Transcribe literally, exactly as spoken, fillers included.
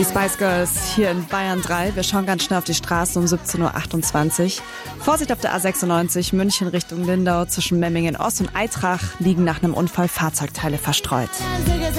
Die Spice Girls hier in Bayern drei. Wir schauen ganz schnell auf die Straße um siebzehn Uhr achtundzwanzig. Vorsicht auf der A sechsundneunzig, München Richtung Lindau. Zwischen Memmingen Ost und Eitrach liegen nach einem Unfall Fahrzeugteile verstreut.